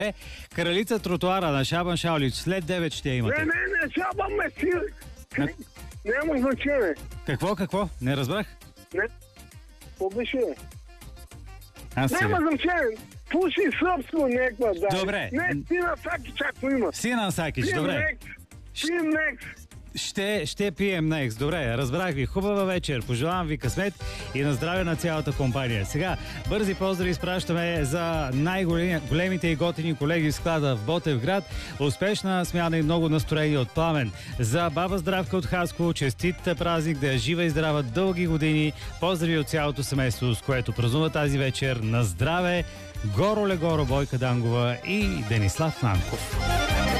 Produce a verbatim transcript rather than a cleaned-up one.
Е, кралица тротуара на Шабан Шаулич. След девет ще я имате. Не, не, не, Шабан ме си... Няма значение. Какво, какво? Не разбрах. Не. Побеше. Аз сега. Няма значение. Пуши сръбско някаква, да. Добре. Не, Сина Сакич, ако има. Сина Сакич, Пием добре. некс. Пием некс. Ще, ще пием некс. Добре, разбрах ви. Хубава вечер. Пожелавам ви късмет и на здраве на цялата компания. Сега, бързи поздрави изпращаме за най-големите и готини колеги в склада в Ботевград. Успешна смяна и много настроение от Пламен. За баба Здравка от Хасково, честит празник, да е жива и здрава дълги години. Поздрави от цялото семейство, с което празнува тази вечер. На здраве! Горо Легоро, Бойка Дангова и Денислав Нанков.